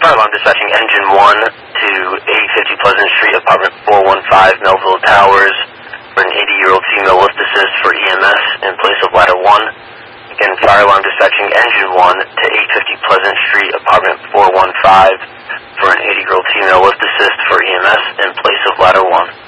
Fire alarm dispatching engine 1 to 850 Pleasant Street, apartment 415, Melville Towers, for an 80-year-old female lift assist for EMS in place of ladder 1. Again, fire alarm dispatching engine 1 to 850 Pleasant Street, apartment 415, for an 80-year-old female lift assist for EMS in place of ladder 1.